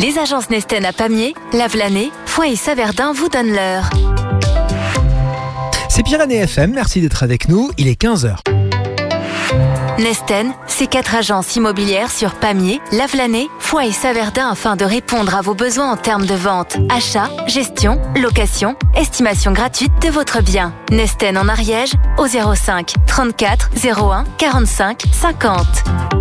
Les agences Nesten à Pamiers, Lavelanet, Foix et Saverdin vous donnent l'heure. C'est Pyrénées FM, merci d'être avec nous, il est 15h. Nesten, c'est 4 agences immobilières sur Pamiers, Lavelanet, Foix et Saverdin afin de répondre à vos besoins en termes de vente, achat, gestion, location, estimation gratuite de votre bien. Nesten en Ariège au 05 34 01 45 50.